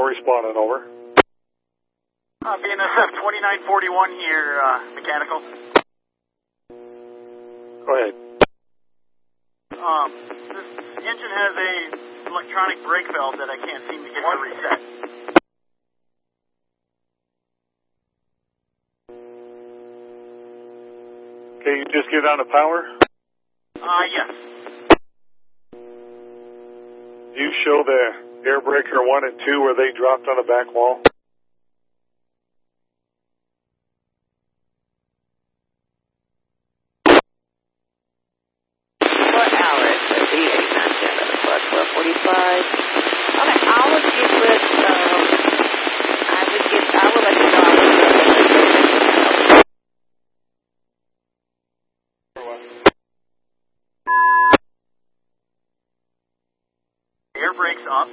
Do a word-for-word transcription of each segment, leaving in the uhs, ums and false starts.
responding, over. Uh, B N S F twenty-nine forty-one here, uh, mechanical. Go ahead. Um, this engine has a electronic brake valve that I can't seem to get to reset. Okay, you just get on the power? Uh, yes. You show the air breaker one and two where they dropped on the back wall? What hour is it? B eight nine seven plus twelve forty-five. Okay, I would get with, um, I would get, I would let you know I would get Air brakes up.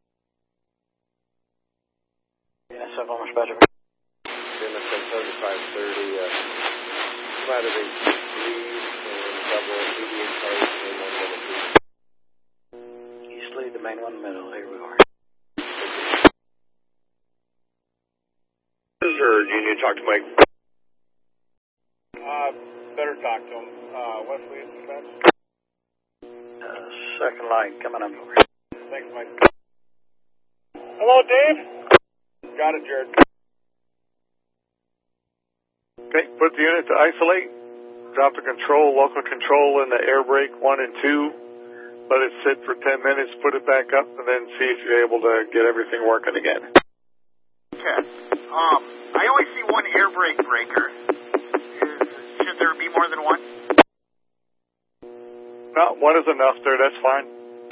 B N S F almost better. B N S F thirty-five thirty, uh, Saturday three, and double medium post, and one double two. East lead, the main one, middle. Here we are. Or do you need to talk to Mike? Uh, better talk to him. Uh, Wesley, dispatch. Uh, second line coming up over. Thanks, Mike. Hello, Dave. Got it, Jared. Okay, put the unit to isolate. Drop the control, local control in the air brake one and two. Let it sit for ten minutes, put it back up, and then see if you're able to get everything working again. Okay. Um, I only see one air brake breaker. Is, should there be more than one? No, one is enough there, that's fine.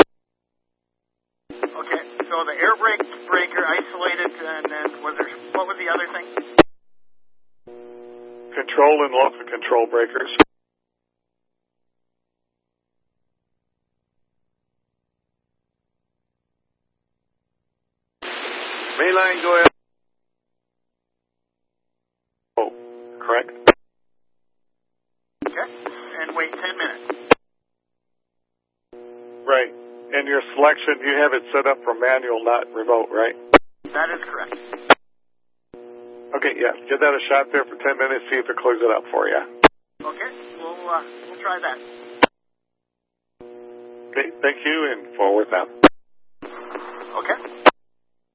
Okay, so the air brake breaker isolated, and then was there, what was the other thing? Control and local control breakers. Mainline, go ahead. Oh, correct. Okay, and wait ten minutes. Right. And your selection, you have it set up for manual, not remote, right? That is correct. Okay, yeah. Give that a shot there for ten minutes, see if it clears it up for you. Okay, we'll, uh, we'll try that. Okay, thank you, and forward now.